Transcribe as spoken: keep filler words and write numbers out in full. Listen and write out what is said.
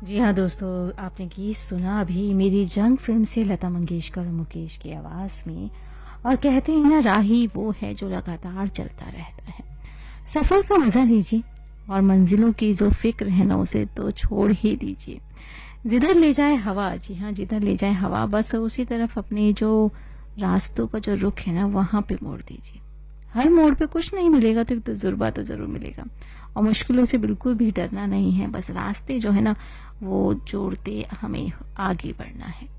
जी हाँ दोस्तों, आपने गीत सुना अभी मेरी जंग फिल्म से लता मंगेशकर और मुकेश की आवाज में। और कहते हैं ना, राही वो है जो लगातार चलता रहता है। सफर का मजा लीजिए और मंजिलों की जो फिक्र है ना, उसे तो छोड़ ही दीजिए। जिधर ले जाए हवा, जी हाँ, जिधर ले जाए हवा, बस उसी तरफ अपने जो रास्तों का जो रुख है ना, वहां पे मोड़ दीजिए। हर मोड़ पे कुछ नहीं मिलेगा तो एक तजुर्बा तो जरूर मिलेगा। और मुश्किलों से बिल्कुल भी डरना नहीं है, बस रास्ते जो है ना, वो जोड़ते हमें आगे बढ़ना है।